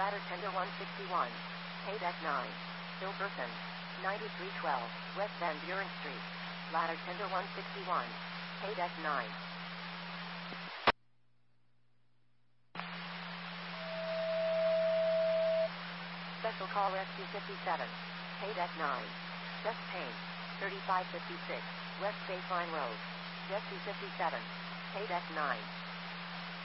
Ladder Tender 161. Hay Deck 9. Hilberton. 9312. West Van Buren Street. Ladder Tender 161. Hay Deck 9. Special Call Rescue 57. Hay Deck 9. Just Pain. 3556. West Baseline Road. Rescue 57. Hay Deck 9.